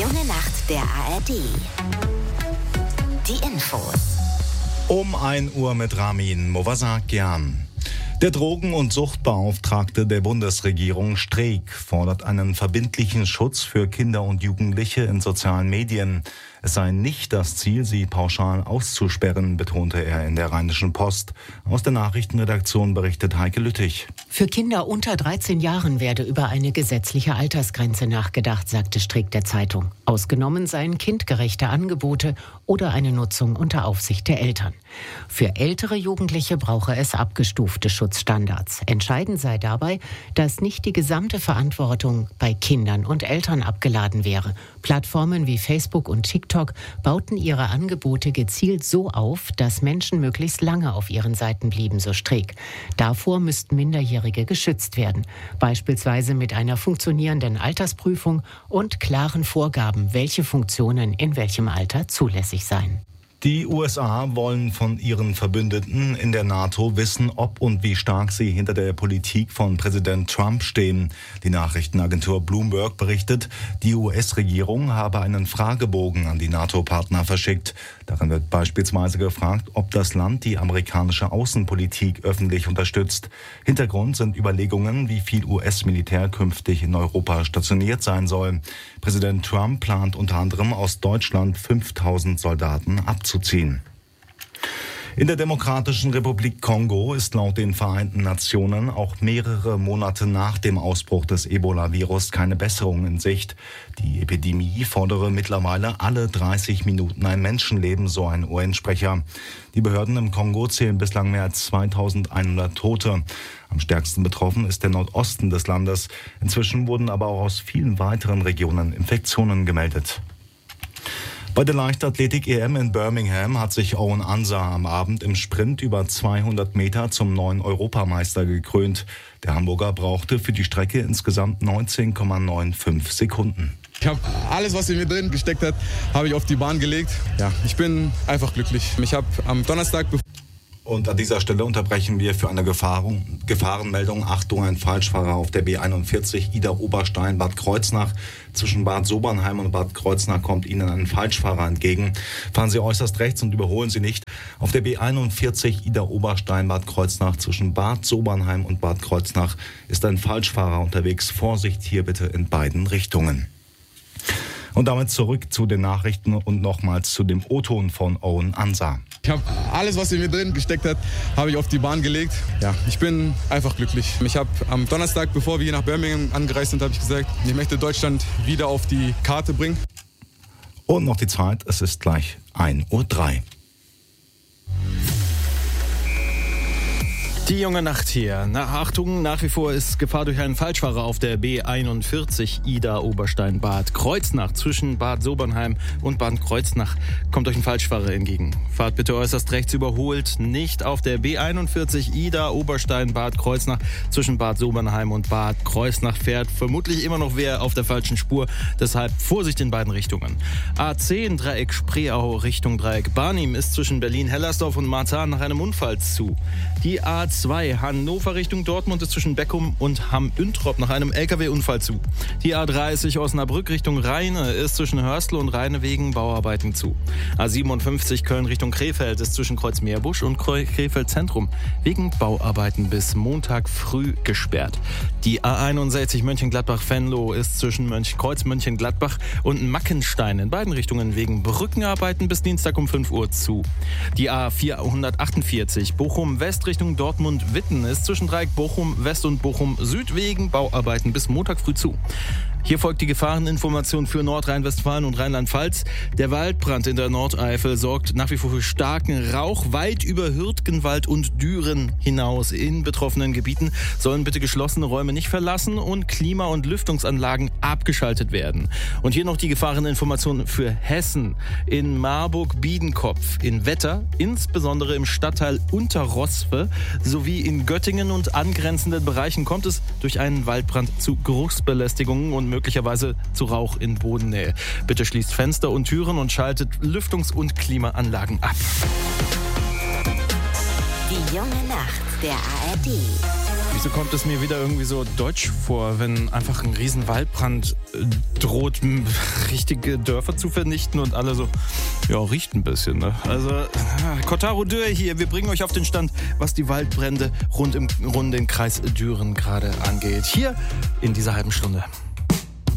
junge Nacht der ARD. Die Infos. Um 1 Uhr mit Ramin Movasakian. Der Drogen- und Suchtbeauftragte der Bundesregierung Streeck fordert einen verbindlichen Schutz für Kinder und Jugendliche in sozialen Medien. Es sei nicht das Ziel, sie pauschal auszusperren, betonte er in der Rheinischen Post. Aus der Nachrichtenredaktion berichtet Heike Lüttich. Für Kinder unter 13 Jahren werde über eine gesetzliche Altersgrenze nachgedacht, sagte Streeck der Zeitung. Ausgenommen seien kindgerechte Angebote oder eine Nutzung unter Aufsicht der Eltern. Für ältere Jugendliche brauche es abgestufte Schutzstandards. Entscheidend sei dabei, dass nicht die gesamte Verantwortung bei Kindern und Eltern abgeladen wäre. Plattformen wie Facebook und TikTok bauten ihre Angebote gezielt so auf, dass Menschen möglichst lange auf ihren Seiten blieben, so Streeck. Davor müssten Minderjährige geschützt werden, beispielsweise mit einer funktionierenden Altersprüfung und klaren Vorgaben, welche Funktionen in welchem Alter zulässig seien. Die USA wollen von ihren Verbündeten in der NATO wissen, ob und wie stark sie hinter der Politik von Präsident Trump stehen. Die Nachrichtenagentur Bloomberg berichtet, die US-Regierung habe einen Fragebogen an die NATO-Partner verschickt. Darin wird beispielsweise gefragt, ob das Land die amerikanische Außenpolitik öffentlich unterstützt. Hintergrund sind Überlegungen, wie viel US-Militär künftig in Europa stationiert sein soll. Präsident Trump plant unter anderem aus Deutschland 5.000 Soldaten abzuziehen. In der Demokratischen Republik Kongo ist laut den Vereinten Nationen auch mehrere Monate nach dem Ausbruch des Ebola-Virus keine Besserung in Sicht. Die Epidemie fordere mittlerweile alle 30 Minuten ein Menschenleben, so ein UN-Sprecher. Die Behörden im Kongo zählen bislang mehr als 2.100 Tote. Am stärksten betroffen ist der Nordosten des Landes. Inzwischen wurden aber auch aus vielen weiteren Regionen Infektionen gemeldet. Bei der Leichtathletik-EM in Birmingham hat sich Owen Ansah am Abend im Sprint über 200 Meter zum neuen Europameister gekrönt. Der Hamburger brauchte für die Strecke insgesamt 19,95 Sekunden. Ich habe alles, was in mir drin gesteckt hat, habe ich auf die Bahn gelegt. Ja, ich bin einfach glücklich. Ich habe am Donnerstag... Und an dieser Stelle unterbrechen wir für eine Gefahrenmeldung. Achtung, ein Falschfahrer auf der B41 Idar-Oberstein-Bad Kreuznach. Zwischen Bad Sobernheim und Bad Kreuznach kommt Ihnen ein Falschfahrer entgegen. Fahren Sie äußerst rechts und überholen Sie nicht. Auf der B41 Idar-Oberstein-Bad Kreuznach zwischen Bad Sobernheim und Bad Kreuznach ist ein Falschfahrer unterwegs. Vorsicht hier bitte in beiden Richtungen. Und damit zurück zu den Nachrichten und nochmals zu dem O-Ton von Owen Ansah. Ich habe alles, was in mir drin gesteckt hat, habe ich auf die Bahn gelegt. Ja, ich bin einfach glücklich. Ich habe am Donnerstag, bevor wir hier nach Birmingham angereist sind, habe ich gesagt, ich möchte Deutschland wieder auf die Karte bringen. Und noch die Zeit, es ist gleich 1:03 Uhr. Die junge Nacht hier. Achtung, nach wie vor ist Gefahr durch einen Falschfahrer auf der B41 Idar-Oberstein-Bad Kreuznach. Zwischen Bad Sobernheim und Bad Kreuznach kommt euch ein Falschfahrer entgegen. Fahrt bitte äußerst rechts, überholt nicht auf der B41 Idar-Oberstein-Bad Kreuznach. Zwischen Bad Sobernheim und Bad Kreuznach fährt vermutlich immer noch wer auf der falschen Spur. Deshalb Vorsicht in beiden Richtungen. A10 Dreieck Spreeau Richtung Dreieck Barnim ist zwischen Berlin-Hellersdorf und Marzahn nach einem Unfall zu. Die A2 Hannover Richtung Dortmund ist zwischen Beckum und Hamm-Üntrop nach einem LKW-Unfall zu. Die A30 Osnabrück Richtung Rheine ist zwischen Hörstel und Rheine wegen Bauarbeiten zu. A57 Köln Richtung Krefeld ist zwischen Kreuzmeerbusch und Krefeld Zentrum wegen Bauarbeiten bis Montag früh gesperrt. Die A61 Mönchengladbach-Venlo ist zwischen Mönchengladbach und Mackenstein in beiden Richtungen wegen Brückenarbeiten bis Dienstag um 5 Uhr zu. Die A448 Bochum West Richtung Dortmund-Witten ist zwischen Dreieck Bochum West und Bochum Süd wegen Bauarbeiten bis Montag früh zu. Hier folgt die Gefahreninformation für Nordrhein-Westfalen und Rheinland-Pfalz. Der Waldbrand in der Nordeifel sorgt nach wie vor für starken Rauch. Weit über Hürtgenwald und Düren hinaus in betroffenen Gebieten sollen bitte geschlossene Räume nicht verlassen und Klima- und Lüftungsanlagen abgeschaltet werden. Und hier noch die Gefahreninformation für Hessen. In Marburg-Biedenkopf, in Wetter, insbesondere im Stadtteil Unterrosve, sowie in Göttingen und angrenzenden Bereichen kommt es durch einen Waldbrand zu Geruchsbelästigungen und möglicherweise zu Rauch in Bodennähe. Bitte schließt Fenster und Türen und schaltet Lüftungs- und Klimaanlagen ab. Die junge Nacht der ARD. Wieso kommt es mir wieder irgendwie so deutsch vor, wenn einfach ein riesen Waldbrand droht, richtige Dörfer zu vernichten und alle so, ja, riecht ein bisschen, ne? Also, Kotaro Dürr hier, wir bringen euch auf den Stand, was die Waldbrände rund den Kreis Düren gerade angeht. Hier in dieser halben Stunde.